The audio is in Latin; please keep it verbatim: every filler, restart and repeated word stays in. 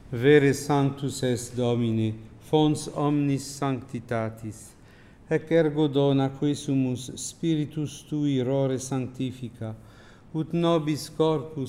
Vere sanctus est Domine, fons omnis sanctitatis. Ec ergo dona qui sumus Spiritus Tui rore sanctifica, ut nobis corpus